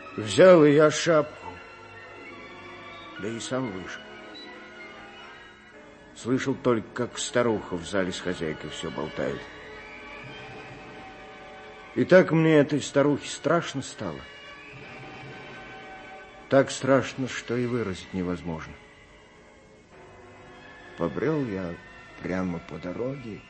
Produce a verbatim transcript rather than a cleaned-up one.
Взял и я шапку, да и сам вышел. Слышал только, как старуха в зале с хозяйкой все болтает. И так мне этой старухе страшно стало. Так страшно, что и выразить невозможно. Побрел я прямо по дороге